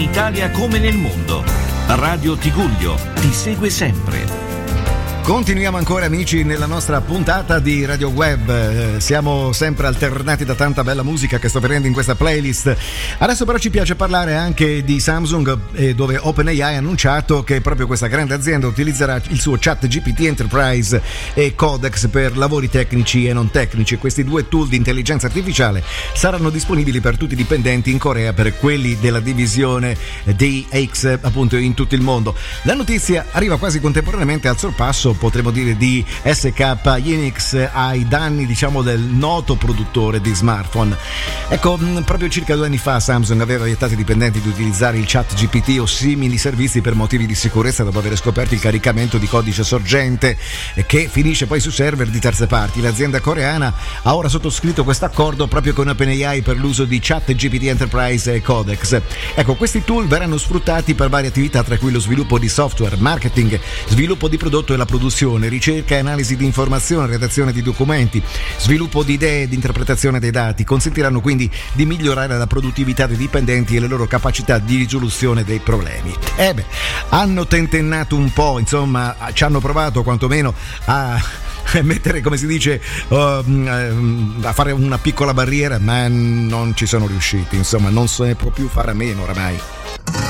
Italia come nel mondo. Radio Tigullio ti segue sempre. Continuiamo ancora, amici, nella nostra puntata di Radio Web. Siamo sempre alternati da tanta bella musica che sto vedendo in questa playlist. Adesso però ci piace parlare anche di Samsung, dove OpenAI ha annunciato che proprio questa grande azienda utilizzerà il suo ChatGPT Enterprise e Codex per lavori tecnici e non tecnici. Questi due tool di intelligenza artificiale saranno disponibili per tutti i dipendenti in Corea, per quelli della divisione DX appunto in tutto il mondo. La notizia arriva quasi contemporaneamente al sorpasso, potremmo dire, di SK Hynix ai danni, diciamo, del noto produttore di smartphone. Ecco, proprio circa 2 anni fa Samsung aveva vietato ai dipendenti di utilizzare il ChatGPT o simili servizi per motivi di sicurezza, dopo aver scoperto il caricamento di codice sorgente che finisce poi su server di terze parti. L'azienda coreana ha ora sottoscritto questo accordo proprio con OpenAI per l'uso di ChatGPT Enterprise e Codex. Ecco, questi tool verranno sfruttati per varie attività, tra cui lo sviluppo di software, marketing, sviluppo di prodotto e la produzione, ricerca e analisi di informazione, redazione di documenti, sviluppo di idee ed interpretazione dei dati. Consentiranno quindi di migliorare la produttività dei dipendenti e le loro capacità di risoluzione dei problemi. Hanno tentennato un po', insomma, ci hanno provato quantomeno a mettere, come si dice, a fare una piccola barriera, ma non ci sono riusciti. Insomma, non se ne può più fare a meno oramai.